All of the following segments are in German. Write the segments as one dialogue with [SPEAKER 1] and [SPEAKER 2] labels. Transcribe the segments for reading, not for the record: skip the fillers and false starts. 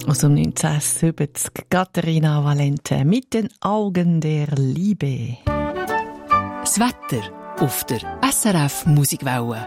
[SPEAKER 1] Aus dem 1970 Caterina Valente mit den Augen der Liebe.
[SPEAKER 2] Das Wetter auf der SRF Musikwelle.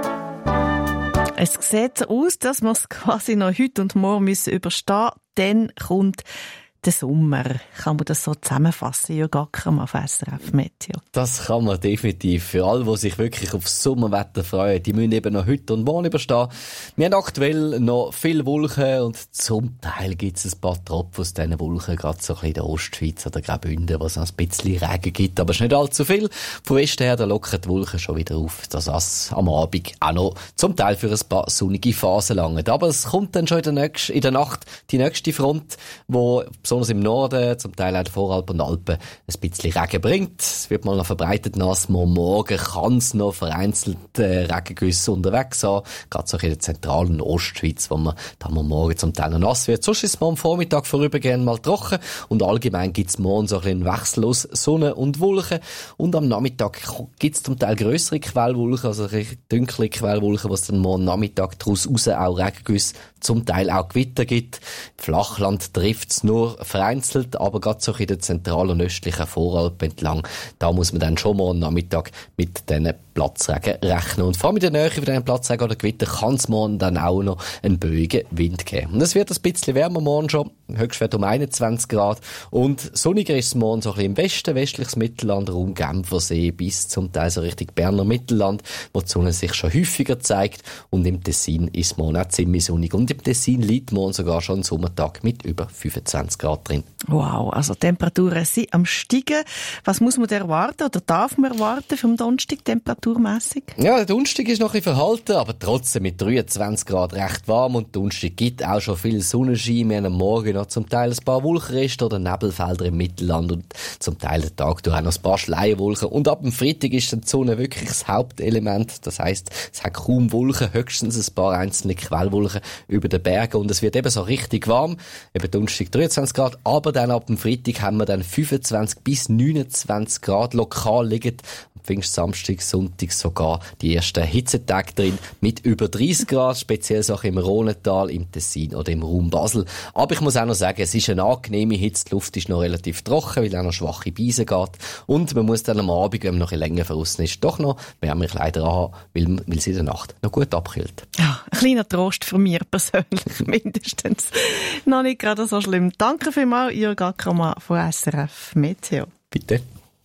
[SPEAKER 1] Es sieht so aus, dass wir es quasi noch heute und morgen überstehen müssen. Dann kommt der Sommer. Kann man das so zusammenfassen, Jörg Ackermann auf SRF Meteo?
[SPEAKER 3] Das kann man definitiv. Für alle, die sich wirklich auf das Sommerwetter freuen, die müssen eben noch heute und morgen überstehen. Wir haben aktuell noch viele Wolken und zum Teil gibt es ein paar Tropfen aus diesen Wolken, gerade so ein bisschen in der Ostschweiz oder Graubünden, wo es noch ein bisschen Regen gibt, aber es ist nicht allzu viel. Von Westen her, da lockern die Wolken schon wieder auf, dass es am Abend auch noch zum Teil für ein paar sonnige Phasen langt. Aber es kommt dann schon in der Nacht die nächste Front, wo besonders im Norden, zum Teil auch in den Voralpen und Alpen, ein bisschen Regen bringt. Es wird mal noch verbreitet nass. Morgen kann es noch vereinzelt Regengüsse unterwegs sein. Gerade so in der zentralen Ostschweiz, wo man da morgen zum Teil noch nass wird. Sonst ist es mal am Vormittag vorübergehend mal trocken. Und allgemein gibt es morgen so ein bisschen einen Wechsel aus Sonne und Wolken. Und am Nachmittag gibt es zum Teil grössere Quellwolken, also richtig dunkle Quellwolken, wo es dann morgen Nachmittag daraus raus auch Regengüsse, zum Teil auch Gewitter gibt. Flachland trifft es nur vereinzelt, aber gerade so in der zentralen und östlichen Voralpen entlang, da muss man dann schon morgen Nachmittag mit diesen Platzregen rechnen. Und vor allem in der Nähe von diesen Platzregen oder Gewitter kann es morgen dann auch noch einen böigen Wind geben. Und es wird ein bisschen wärmer morgen schon, Höchstwert um 21 Grad. Und sonniger ist es morgen so ein bisschen im Westen, westliches Mittelland, Raum Genfersee bis zum Teil so Richtung Berner Mittelland, wo die Sonne sich schon häufiger zeigt. Und im Tessin ist morgen auch ziemlich sonnig. Und im Tessin liegt morgen sogar schon ein Sommertag mit über 25 Grad drin.
[SPEAKER 1] Wow, also Temperaturen sind am Steigen. Was muss man erwarten oder darf man erwarten vom Donnerstag temperaturmässig?
[SPEAKER 3] Ja, der Donnerstag ist noch ein bisschen verhalten, aber trotzdem mit 23 Grad recht warm und der Donnerstag gibt auch schon viel Sonnenschein. Wir haben am Morgen noch zum Teil ein paar Wolkenreste oder Nebelfelder im Mittelland und zum Teil den Tag durch auch noch ein paar Schleierwolken. Und ab dem Freitag ist dann die Sonne wirklich das Hauptelement. Das heisst, es hat kaum Wolken, höchstens ein paar einzelne Quellwolken über den Bergen und es wird eben so richtig warm. Eben Donnerstag 23 Grad, aber dann ab dem Freitag haben wir dann 25 bis 29 Grad. Lokal liegen am Pfingstsamstag, Sonntag sogar die ersten Hitzetage drin mit über 30 Grad, speziell so im Rhonental, im Tessin oder im Raum Basel. Aber ich muss auch noch sagen, es ist eine angenehme Hitze, die Luft ist noch relativ trocken, weil auch noch schwache Beise geht und man muss dann am Abend, wenn man noch ein länger draussen ist, doch noch wärmere Kleider anhaben, weil sie in der Nacht noch gut abkühlt.
[SPEAKER 1] Ja, ein kleiner Trost von mir persönlich mindestens. Noch nicht gerade so schlimm. Danke vielmals, Jörg Ackermann von SRF Meteo.
[SPEAKER 3] Bitte.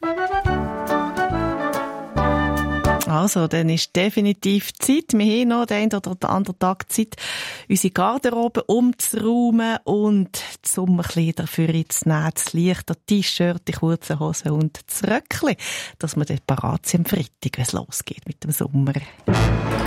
[SPEAKER 1] Also, dann ist definitiv Zeit. Wir haben noch den einen oder anderen Tag Zeit, unsere Garderobe umzuräumen und die Sommerkleider für ins Netz, leichter T-Shirt, die kurzen Hosen und das Röckchen, dass wir dann parat sind am Freitag, wenn es losgeht mit dem Sommer.